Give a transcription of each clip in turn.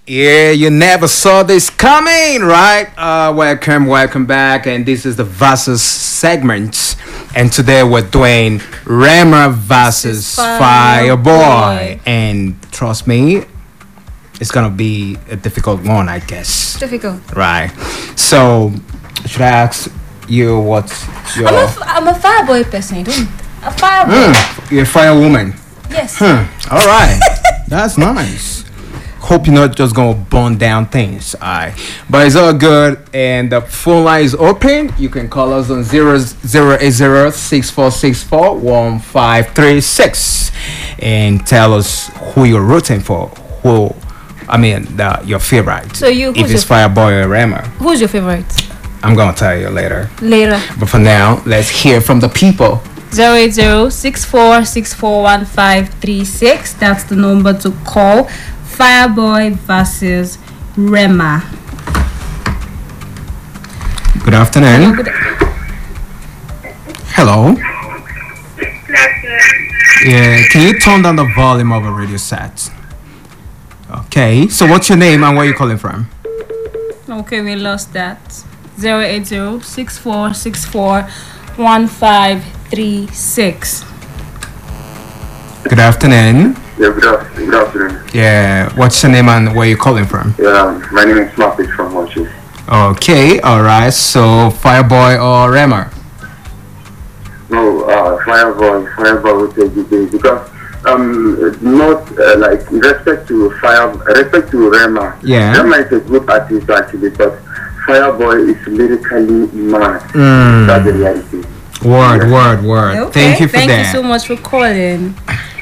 Yeah, you never saw this coming, right? Welcome back, and this is the versus segment. And today we're doing Rema versus Fireboy. And trust me, it's gonna be a difficult one, I guess. Difficult. Right. So, should I ask you what's your... I'm a Fireboy person, don't a Fireboy. You're a fire woman. Yes. All right. That's nice. Hope you're not just gonna burn down things, alright. But it's all good, and the phone line is open. You can call us on 08064641536 and tell us who you're rooting for. Your favorite. So you, if it's Fireboy or Rema. Who's your favorite? I'm gonna tell you later. Later. But for now, let's hear from the people. 08064641536. That's the number to call. Fireboy versus Rema. Good afternoon. Hello. Yeah, can you turn down the volume of a radio set? Okay, so what's your name and where are you calling from? Okay, we lost that. 08064641536. Good afternoon. Yeah, good afternoon. Yeah, what's your name and where are you calling from? Yeah, my name is Smartfish from Watches. Okay, alright, so Fireboy or Rema? No, Fireboy will take the day because not like respect to Rema. Yeah. Rema is a good artist actually, but Fireboy is lyrically mad. That's the reality. Word. Okay, Thank you for that. Thank you so much for calling.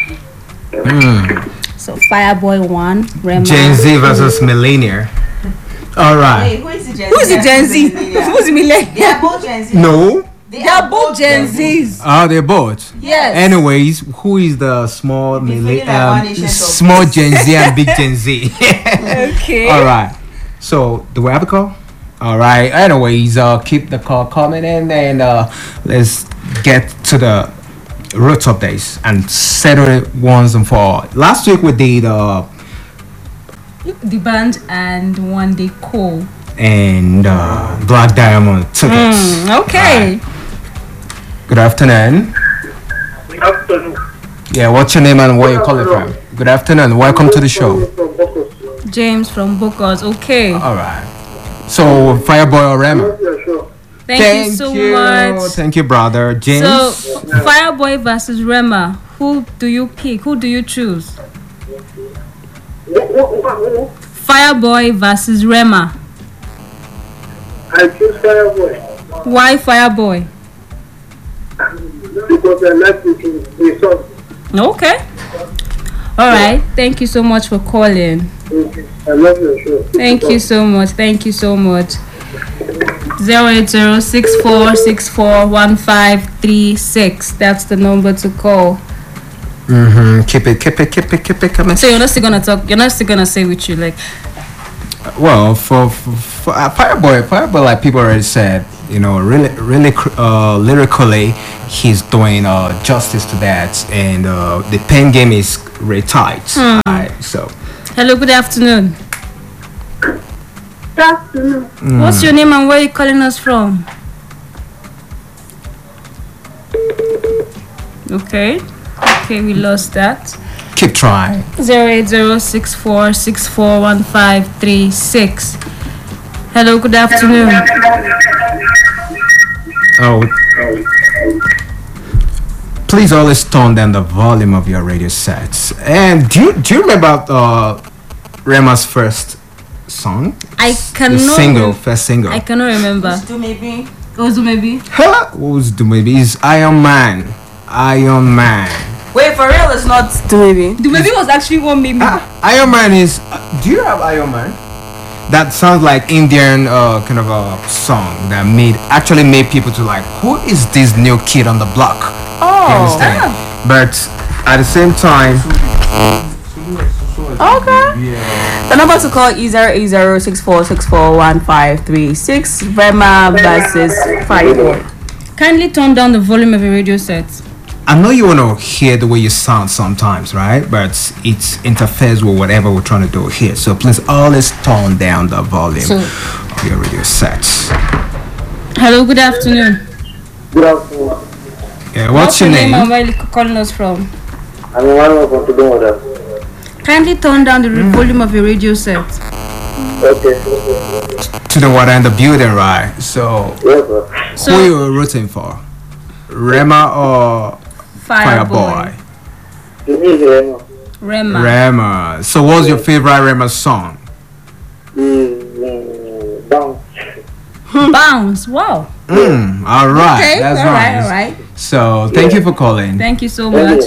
So Fireboy 1, Rema. Gen Z versus Millennial. Alright. Hey, who is the Gen Who's the Gen Z? Who's the millennial? They are both Gen Z. No. They are both Gen Zs. Oh, they're both. Yes. Anyways, who is the small small Gen Z and big Gen Z? Okay. All right. So do we have a call? All right. Anyways, keep the call coming in, and let's get to the road updates and settle it once and for all. Last week we did The band and one day call. and Black Diamond took it. Okay. Right. Good afternoon. Good afternoon. Yeah, what's your name and where you calling from? Good afternoon. Welcome to the show. James from Bokos. Okay. All right. So Fireboy or Rema? Thank you so much. Thank you, brother. James. So Fireboy versus Rema. Who do you pick? Who do you choose? Fireboy versus Rema. I choose Fireboy Why Fireboy? because I like the song. Okay. All right. Thank you so much for calling. I love your show. Thank you so much. 08064641536. That's the number to call. Keep it coming. So you're not still gonna talk. You're not still gonna say with you like. Well, for Fireboy, like people already said, really, lyrically, he's doing justice to that, and the pen game is really tight. Right, so. Hello. Good afternoon. Good afternoon. What's your name and where are you calling us from? Okay, we lost that. Keep trying. 08064641536. Hello, good afternoon. Please always tone down the volume of your radio sets. And do you remember Rema's first song? I cannot. First single. I cannot remember. Do maybe. Also, maybe. Huh? What was the maybe? It's Iron Man. Wait, for real, it's not Do maybe. The maybe was actually one maybe. Iron Man is. Do you have Iron Man? That sounds like Indian kind of a song that actually made people to like, who is this new kid on the block? Oh. You understand? But at the same time. Okay. Yeah. The number to call is 08064641536. Rema versus Fireboy. Kindly turn down the volume of your radio set. I know you want to hear the way you sound sometimes, right? But it interferes with whatever we're trying to do here. So please always tone down the volume of your radio sets. Hello, good afternoon. Good afternoon. Yeah, what's your name name? and where you calling us from? I'm Emmanuel from Tudunwada. Kindly turn down the volume of your radio set. Okay. To the water in the building, right? So, Yes, sir. So, who you rooting for? Rema or Fireboy? You need him. Rema. Rema. So, what's your favorite Rema song? Down. Bounce. Wow. All right. Okay. That's all right. nice. All right. So, thank you for calling. Thank you so much.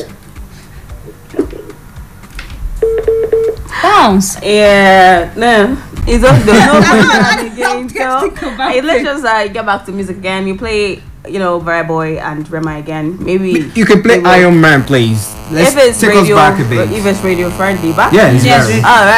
Bounce. Yeah, no. It's up there. No question again. So, Think about let's it. just get back to music again. You play, Fireboy and Rema again. Maybe You can play we will- Iron Man, please. Let's if it's take radio, us back a bit. if it's radio friendly, back. Yeah, it's Yes, very. All right.